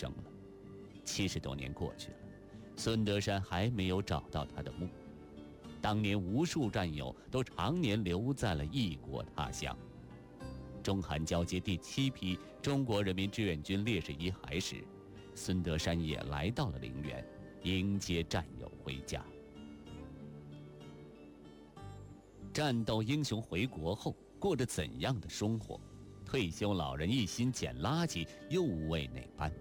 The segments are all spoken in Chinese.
生了。70多年过去了，孙德山还没有找到他的墓。当年无数战友都常年留在了异国他乡。中韩交接第7批中国人民志愿军烈士遗骸时，孙德山也来到了陵园，迎接战友回家。战斗英雄回国后过着怎样的生活？退休老人一心捡垃圾，又为哪般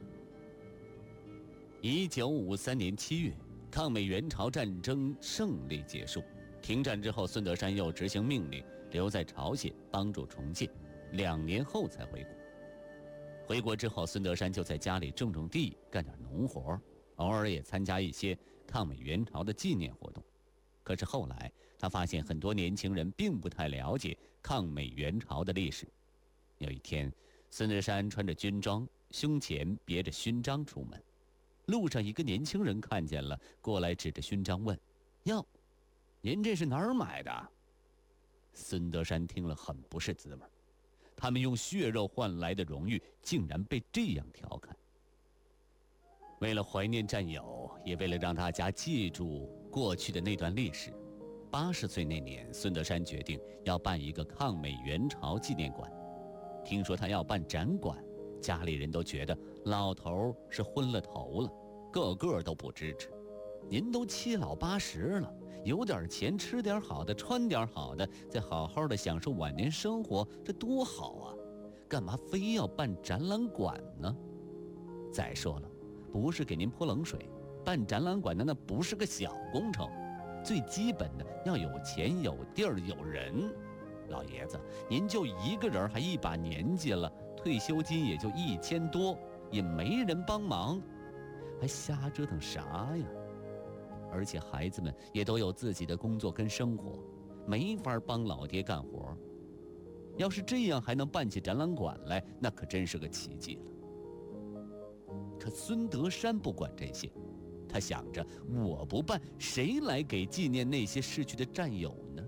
？1953年7月，抗美援朝战争胜利结束。停战之后，孙德山又执行命令，留在朝鲜帮助重建，2年后才回国。回国之后，孙德山就在家里种种地，干点农活，偶尔也参加一些抗美援朝的纪念活动。可是后来，他发现很多年轻人并不太了解抗美援朝的历史。有一天，孙德山穿着军装，胸前别着勋章出门，路上一个年轻人看见了，过来指着勋章问：“哟，您这是哪儿买的？”孙德山听了很不是滋味，他们用血肉换来的荣誉，竟然被这样调侃。为了怀念战友，也为了让大家记住过去的那段历史，80岁那年，孙德山决定要办一个抗美援朝纪念馆。听说他要办展馆，家里人都觉得老头是昏了头了，个个都不支持。您都7老80了，有点钱，吃点好的，穿点好的，再好好的享受晚年生活，这多好啊！干嘛非要办展览馆呢？再说了，不是给您泼冷水，办展览馆的那不是个小工程，最基本的要有钱、有地儿、有人。老爷子，您就一个人，还一把年纪了，退休金也就1000多，也没人帮忙，还瞎折腾啥呀？而且孩子们也都有自己的工作跟生活，没法帮老爹干活。要是这样还能办起展览馆来，那可真是个奇迹了。可孙德山不管这些，他想着我不办，谁来给纪念那些逝去的战友呢？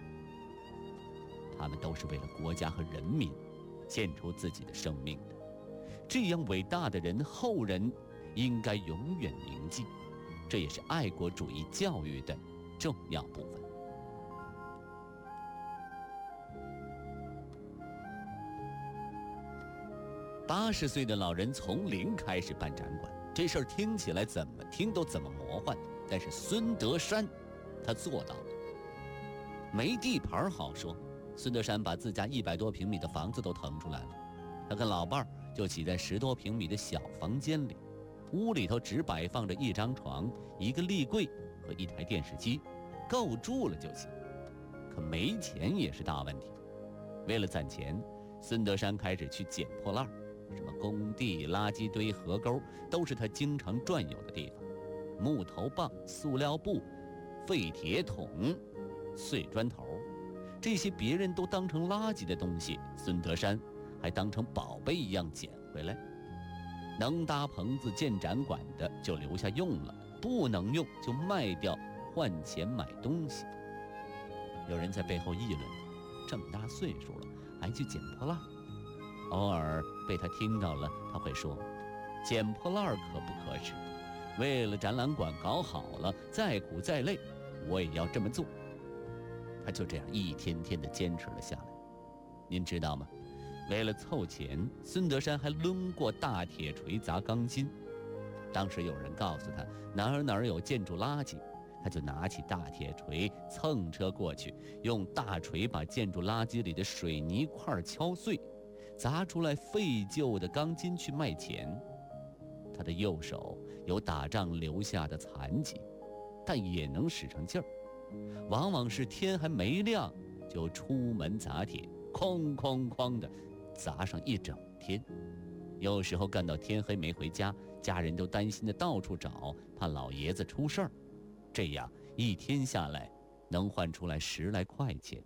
他们都是为了国家和人民献出自己的生命的，这样伟大的人，后人应该永远铭记，这也是爱国主义教育的重要部分。80岁的老人从零开始办展馆，这事儿听起来怎么听都怎么魔幻，但是孙德山他做到了。没地盘好说，孙德山把自家100多平米的房子都腾出来了，他跟老伴儿就挤在10多平米的小房间里，屋里头只摆放着1张床、1个立柜和1台电视机，够住了就行。可没钱也是大问题。为了攒钱，孙德山开始去捡破烂，什么工地、垃圾堆、河沟，都是他经常转悠的地方。木头棒、塑料布、废铁桶、碎砖头，这些别人都当成垃圾的东西，孙德山还当成宝贝一样捡回来。能搭棚子建展馆的就留下用了，不能用就卖掉换钱买东西。有人在背后议论他，这么大岁数了还去捡破烂。偶尔被他听到了，他会说：捡破烂可不可耻？为了展览馆搞好了，再苦再累，我也要这么做。他就这样一天天地坚持了下来。您知道吗？为了凑钱，孙德山还抡过大铁锤砸钢筋。当时有人告诉他哪儿有建筑垃圾，他就拿起大铁锤蹭车过去，用大锤把建筑垃圾里的水泥块敲碎，砸出来废旧的钢筋去卖钱。他的右手有打仗留下的残疾，但也能使上劲儿，往往是天还没亮就出门砸铁，哐哐哐的砸上一整天。有时候干到天黑没回家，家人都担心的到处找，怕老爷子出事儿。这样一天下来能换出来10来块钱。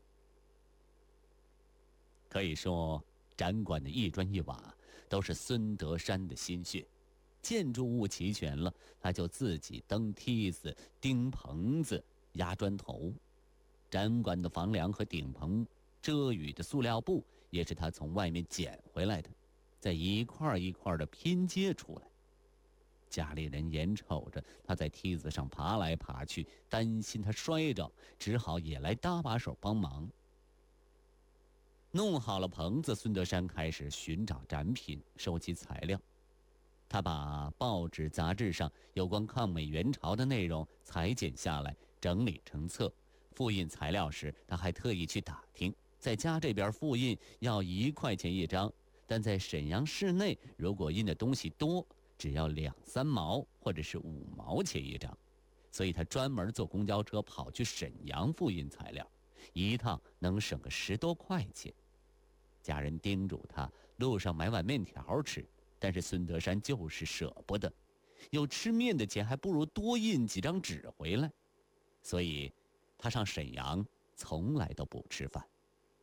可以说展馆的一砖一瓦都是孙德山的心血。建筑物齐全了，他就自己蹬梯子、钉棚子、压砖头。展馆的房梁和顶棚遮雨的塑料布也是他从外面捡回来的。 再一块一块的拼接出来。家里人眼瞅着他在梯子上爬来爬去，担心他摔着，只好也来搭把手帮忙。弄好了棚子，孙德山开始寻找展品，收集材料。他把报纸杂志上有关抗美援朝的内容裁剪下来，整理成册。复印材料时，他还特意去打听，在家这边复印要1块钱一张，但在沈阳市内，如果印的东西多，只要2、3毛或者是5毛钱一张。所以他专门坐公交车跑去沈阳复印材料，一趟能省个10多块钱。家人叮嘱他路上买碗面条吃，但是孙德山就是舍不得，有吃面的钱还不如多印几张纸回来，所以他上沈阳从来都不吃饭。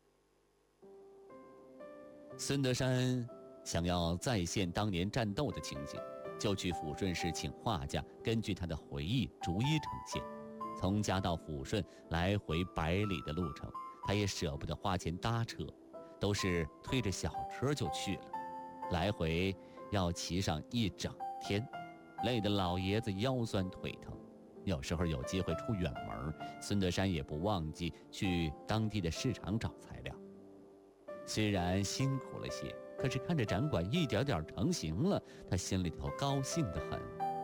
孙德山想要再现当年战斗的情景，就去抚顺市请画家，根据他的回忆逐一呈现。从家到抚顺来回100里的路程，他也舍不得花钱搭车，都是推着小车就去了，来回要骑上1整天，累得老爷子腰酸腿疼。有时候有机会出远门，孙德山也不忘记去当地的市场找材料。虽然辛苦了些，可是看着展馆一点点成型了，他心里头高兴得很。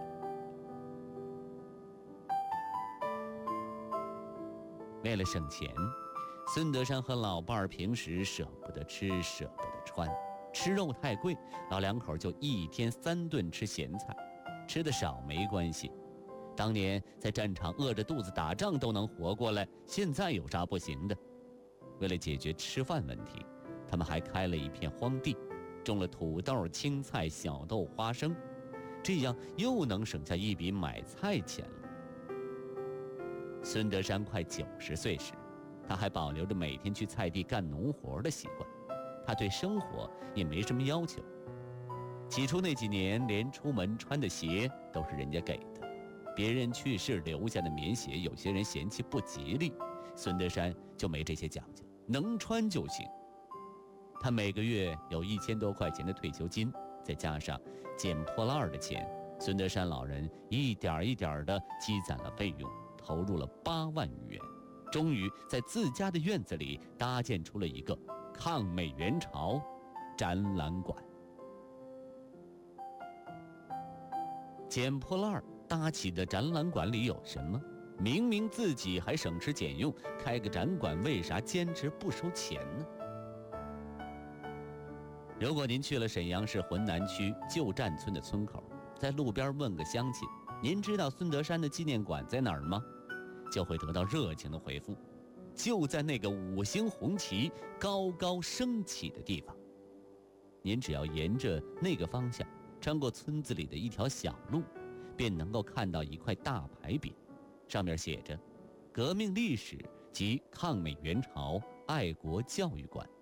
为了省钱，孙德山和老伴儿平时舍不得吃，舍不得穿，吃肉太贵，老两口就1天3顿吃咸菜，吃得少没关系。当年在战场饿着肚子打仗都能活过来，现在有啥不行的？为了解决吃饭问题，他们还开了一片荒地，种了土豆、青菜、小豆、花生，这样又能省下一笔买菜钱了。孙德山快90岁时，他还保留着每天去菜地干农活的习惯，他对生活也没什么要求。起初那几年，连出门穿的鞋都是人家给的，别人去世留下的棉鞋，有些人嫌弃不吉利，孙德山就没这些讲究，能穿就行。他每个月有1000多块钱的退休金，再加上捡破烂的钱，孙德山老人一点一点地积攒了费用，投入了8万余元，终于在自家的院子里搭建出了一个抗美援朝展览馆。捡破烂搭起的展览馆里有什么？明明自己还省吃俭用，开个展馆，为啥坚持不收钱呢？如果您去了沈阳市浑南区旧站村的村口，在路边问个乡亲，您知道孙德山的纪念馆在哪儿吗？就会得到热情的回复，就在那个5星红旗高高升起的地方。您只要沿着那个方向，穿过村子里的一条小路，便能够看到一块大牌匾，上面写着“革命历史及抗美援朝爱国教育馆”。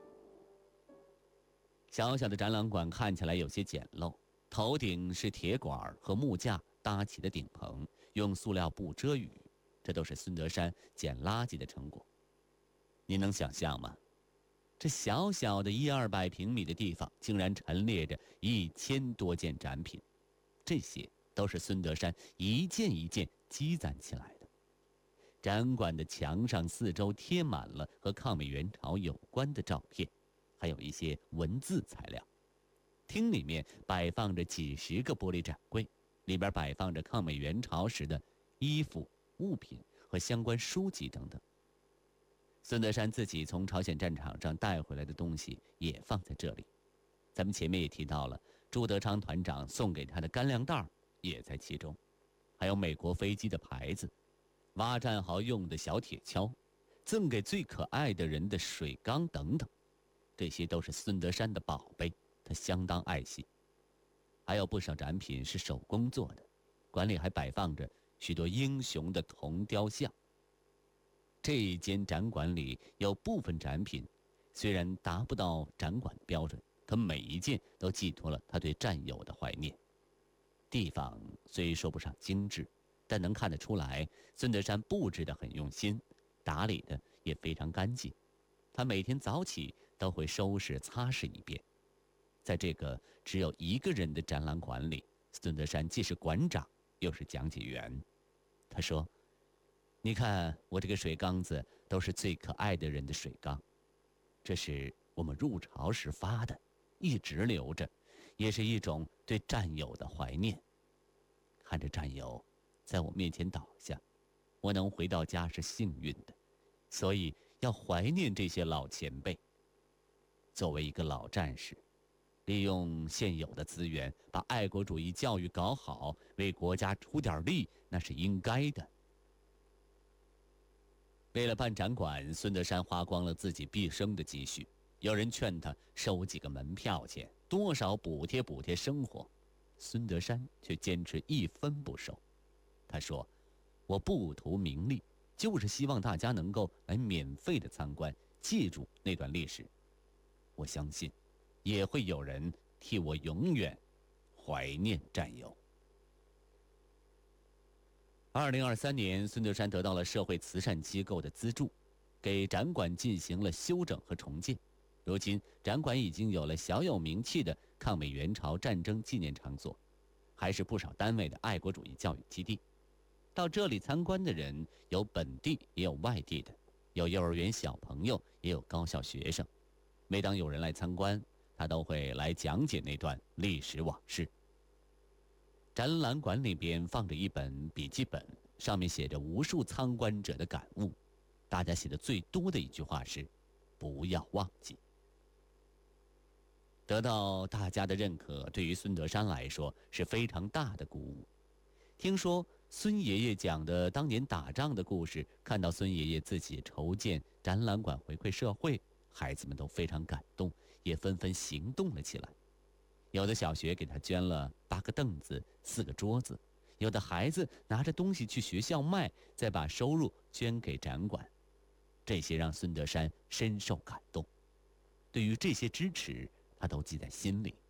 小小的展览馆看起来有些简陋，头顶是铁管和木架搭起的顶棚，用塑料布遮雨，这都是孙德山捡垃圾的成果。您能想象吗？这小小的100-200平米的地方，竟然陈列着1000多件展品，这些都是孙德山一件一件积攒起来的。展馆的墙上四周贴满了和抗美援朝有关的照片，还有一些文字材料。厅里面摆放着几十个玻璃展柜，里边摆放着抗美援朝时的衣服、物品和相关书籍等等。孙德山自己从朝鲜战场上带回来的东西也放在这里。咱们前面也提到了，朱德昌团长送给他的干粮袋也在其中，还有美国飞机的牌子，挖战壕用的小铁锹，赠给最可爱的人的水缸等等，这些都是孙德山的宝贝，他相当爱惜。还有不少展品是手工做的，馆里还摆放着许多英雄的铜雕像。这一间展馆里有部分展品虽然达不到展馆的标准，可每一件都寄托了他对战友的怀念。地方虽说不上精致，但能看得出来孙德山布置得很用心，打理的也非常干净。他每天早起都会收拾擦拭一遍。 在这个只有一个人的展览馆里，孙德山既是馆长又是讲解员。他说：“你看我这个水缸子都是最可爱的人的水缸，这是我们入朝时发的，一直留着，也是一种对战友的怀念。看着战友在我面前倒下，我能回到家是幸运的，所以要怀念这些老前辈。作为一个老战士，利用现有的资源，把爱国主义教育搞好，为国家出点力，那是应该的。”为了办展馆，孙德山花光了自己毕生的积蓄。有人劝他收几个门票钱，多少补贴生活。孙德山却坚持一分不收。他说：“我不图名利，就是希望大家能够来免费的参观，记住那段历史。我相信，也会有人替我永远怀念战友。”2023年，孙德山得到了社会慈善机构的资助，给展馆进行了修整和重建。如今，展馆已经有了小有名气的抗美援朝战争纪念场所，还是不少单位的爱国主义教育基地。到这里参观的人有本地也有外地的，有幼儿园小朋友，也有高校学生。每当有人来参观，他都会来讲解那段历史往事。展览馆里边放着一本笔记本，上面写着无数参观者的感悟。大家写的最多的一句话是：“不要忘记。”得到大家的认可，对于孙德山来说是非常大的鼓舞。听说孙爷爷讲的当年打仗的故事，看到孙爷爷自己筹建展览馆回馈社会，孩子们都非常感动，也纷纷行动了起来。有的小学给他捐了8个凳子、4个桌子，有的孩子拿着东西去学校卖，再把收入捐给展馆。这些让孙德山深受感动，对于这些支持，他都记在心里。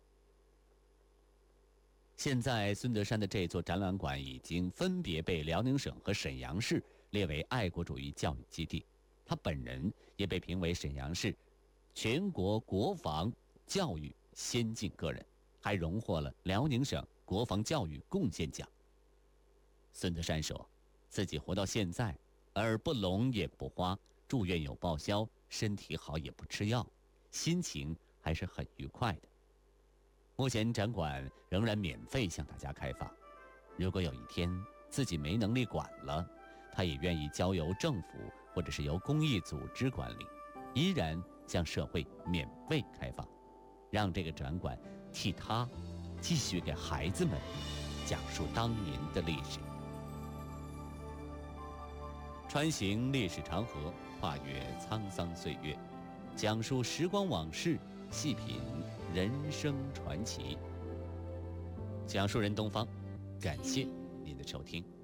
现在，孙德山的这座展览馆已经分别被辽宁省和沈阳市列为爱国主义教育基地，他本人也被评为沈阳市全国国防教育先进个人，还荣获了辽宁省国防教育贡献奖。孙德山说，自己活到现在，耳不聋也不花，住院有报销，身体好也不吃药，心情还是很愉快的。目前展馆仍然免费向大家开放，如果有一天自己没能力管了，他也愿意交由政府或者是由公益组织管理，依然向社会免费开放，让这个展馆替他继续给孩子们讲述当年的历史。穿行历史长河，跨越沧桑岁月，讲述时光往事，细品人生传奇。讲述人东方，感谢您的收听。